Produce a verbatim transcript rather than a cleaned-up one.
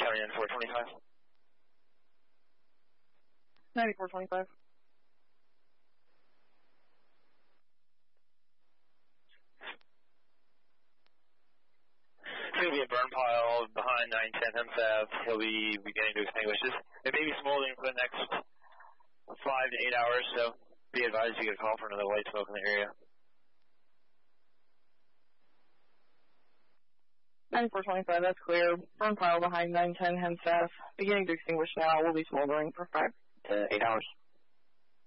coming in four twenty-five. ninety-four twenty-five. It's going to be a burn pile behind nine ten Hemp Ave. He'll be beginning to extinguish this. It may be smoldering for the next five to eight hours, so be advised you get a call for another light smoke in the area. ninety-four twenty-five, that's clear. Burn pile behind nine ten Hemp Ave. Beginning to extinguish now. Will be smoldering for five to eight hours.